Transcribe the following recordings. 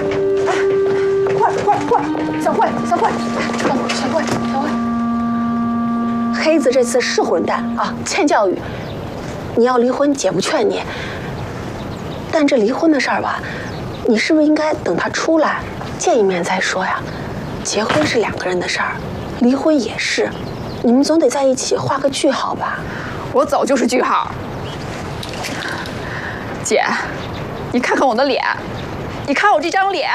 快，小慧，小慧，黑子这次是混蛋啊，欠教育。你要离婚，姐不劝你。但这离婚的事儿吧，你是不是应该等他出来见一面再说呀？结婚是2个人的事儿，离婚也是，你们总得在一起画个句号吧？ 我早就是句号。姐，你看看我的脸，你看我这张脸。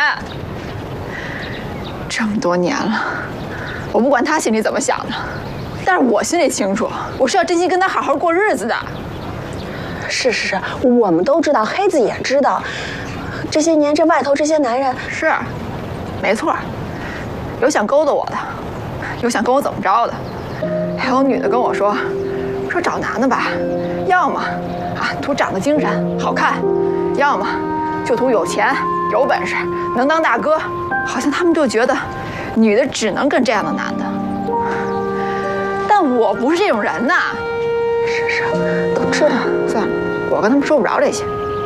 这么多年了，我不管他心里怎么想的，但是我心里清楚，我是要真心跟他好好过日子的。 是，我们都知道，黑子也知道，这些年这外头这些男人是，没错，有想勾搭我的，有想跟我怎么着的，还有女的跟我说找男的吧，要么图长得精神好看，要么就图有钱有本事能当大哥，好像他们就觉得女的只能跟这样的男的，但我不是这种人呐。 是，都知道。 算了，我跟他们说不着这些。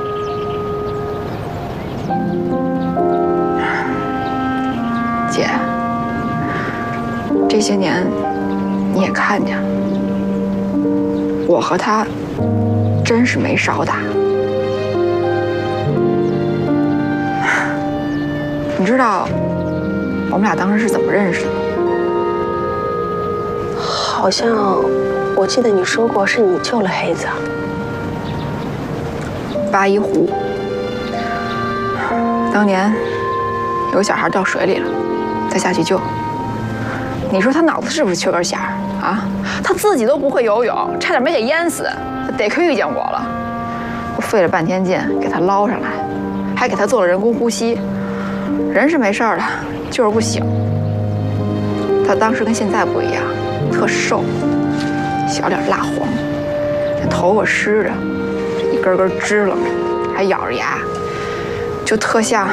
姐，这些年你也看见了，我和他真是没少打。你知道我们俩当时是怎么认识的吗？ 好像我记得你说过是你救了黑子。 八一湖，当年有个小孩掉水里了，再下去救。你说他脑子是不是缺根弦啊？他自己都不会游泳，差点没给淹死，得亏遇见我了。我费了半天劲给他捞上来，还给他做了人工呼吸。人是没事了，就是不醒。他当时跟现在不一样，特瘦，小脸蜡黄，那头发湿着，一根根支棱着，还咬着牙，就特像